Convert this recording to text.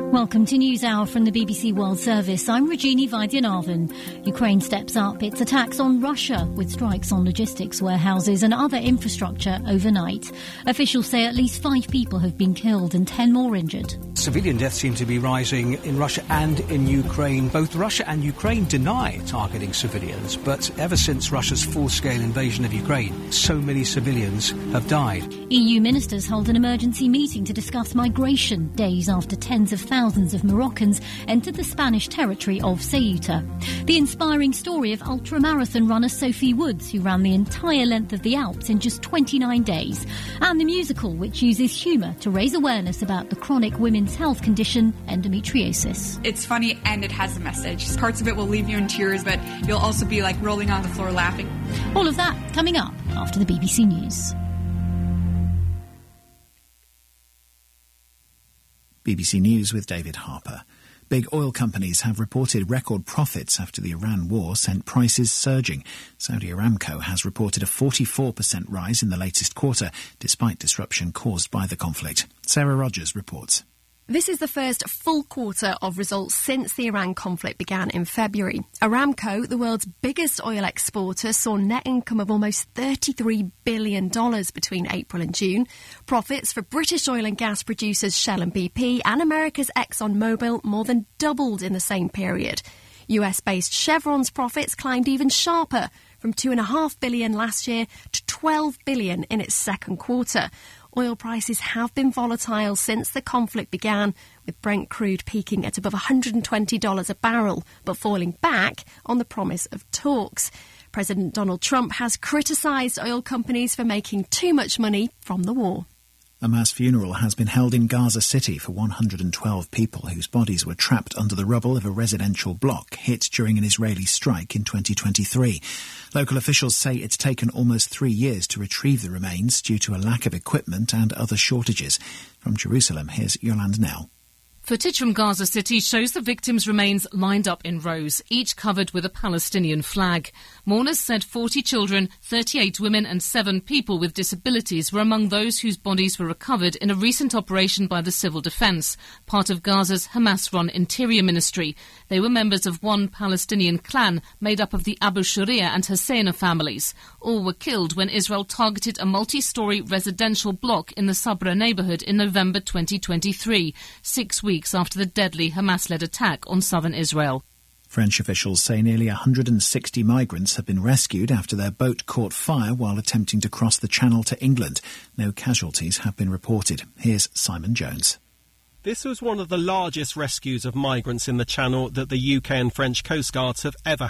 Welcome to NewsHour from the BBC World Service. I'm Regina Vaidyanathan. Ukraine steps up its attacks on Russia with strikes on logistics warehouses and other infrastructure overnight. Officials say at least 5 people have been killed and 10 more injured. Civilian deaths seem to be rising in Russia and in Ukraine. Both Russia and Ukraine deny targeting civilians, but ever since Russia's full-scale invasion of Ukraine, so many civilians have died. EU ministers hold an emergency meeting to discuss migration, days after tens of thousands of Moroccans entered the Spanish territory of Ceuta. The inspiring story of ultramarathon runner Sophie Woods, who ran the entire length of the Alps in just 29 days. And the musical, which uses humour to raise awareness about the chronic women's health condition, endometriosis. It's funny and it has a message. Parts of it will leave you in tears, but you'll also be like rolling on the floor laughing. All of that coming up after the BBC News. BBC News with David Harper. Big oil companies have reported record profits after the Iran war sent prices surging. Saudi Aramco has reported a 44% rise in the latest quarter, despite disruption caused by the conflict. Sarah Rogers reports. This is the first full quarter of results since the Iran conflict began in February. Aramco, the world's biggest oil exporter, saw net income of almost $33 billion between April and June. Profits for British oil and gas producers Shell and BP and America's ExxonMobil more than doubled in the same period. US-based Chevron's profits climbed even sharper, from $2.5 billion last year to $12 billion in its second quarter. Oil prices have been volatile since the conflict began, with Brent crude peaking at above $120 a barrel, but falling back on the promise of talks. President Donald Trump has criticised oil companies for making too much money from the war. A mass funeral has been held in Gaza City for 112 people whose bodies were trapped under the rubble of a residential block hit during an Israeli strike in 2023. Local officials say it's taken almost 3 years to retrieve the remains due to a lack of equipment and other shortages. From Jerusalem, here's Yolande Nell. Footage from Gaza City shows the victims' remains lined up in rows, each covered with a Palestinian flag. Mourners said 40 children, 38 women and 7 people with disabilities were among those whose bodies were recovered in a recent operation by the Civil Defence, part of Gaza's Hamas-run Interior Ministry. They were members of one Palestinian clan made up of the Abu Shuriya and Husseina families. All were killed when Israel targeted a multi-storey residential block in the Sabra neighbourhood in November 2023, 6 weeks after the deadly Hamas-led attack on southern Israel. French officials say nearly 160 migrants have been rescued after their boat caught fire while attempting to cross the Channel to England. No casualties have been reported. Here's Simon Jones. This was one of the largest rescues of migrants in the Channel that the UK and French coastguards have ever